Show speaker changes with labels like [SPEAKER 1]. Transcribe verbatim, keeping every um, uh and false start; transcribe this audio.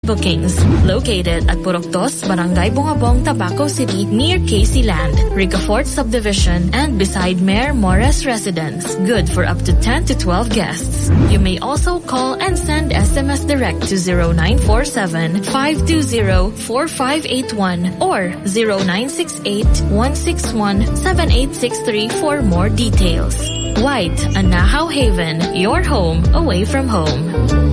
[SPEAKER 1] bookings. Located at Puroktos, Barangay Bongabong, Tabaco City, near Casey Land, Ricafort Subdivision, and beside Mayor Morris Residence. Good for up to ten to twelve guests. You may also call and send S M S direct to zero nine four seven, five two zero, four five eight one or zero nine six eight, one six one, seven eight six three for more details. White, a Nahaw Haven, your home away from home.